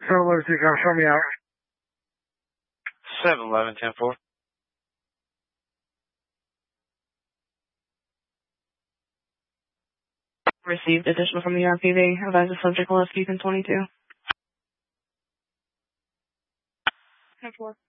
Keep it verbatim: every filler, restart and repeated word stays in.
seven eleven T com, show me out. seven eleven ten four. Received additional from the R P V. Advise the subject will escape in twenty-two. ten four.